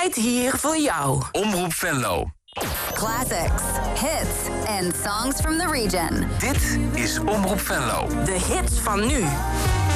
draait hier voor jou. Omroep Venlo. Classics, hits and songs from the region. Dit is Omroep Venlo. De hits van nu.